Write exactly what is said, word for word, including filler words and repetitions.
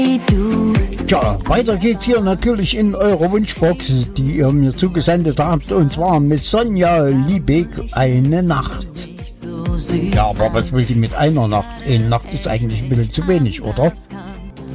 Tja, weiter geht's hier natürlich in eurer Wunschbox, die ihr mir zugesendet habt, und zwar mit Sonja Liebeck, Eine Nacht. Ja, aber was will die mit einer Nacht? Eine Nacht ist eigentlich ein bisschen zu wenig, oder?